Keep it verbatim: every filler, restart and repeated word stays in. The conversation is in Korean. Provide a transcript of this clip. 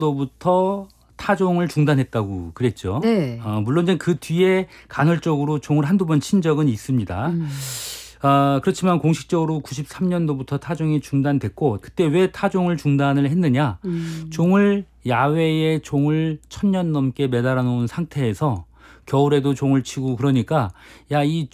년도부터 타종을 중단했다고 그랬죠. 네. 어, 물론 이제 그 뒤에 간헐적으로 종을 한두 번 친 적은 있습니다. 음. 어, 그렇지만 공식적으로 구십삼 년도부터 타종이 중단됐고, 그때 왜 타종을 중단을 했느냐? 음. 종을 야외에 종을 천 년 넘게 매달아 놓은 상태에서 겨울에도 종을 치고 그러니까 야, 이